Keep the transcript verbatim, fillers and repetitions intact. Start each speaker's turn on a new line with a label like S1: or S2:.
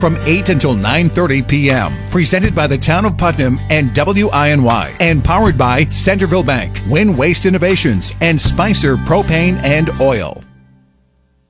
S1: from eight until nine thirty p.m. Presented by the Town of Putnam and W I N Y, and powered by Centerville Bank, Win Waste Innovations, and Spicer Propane and Oil.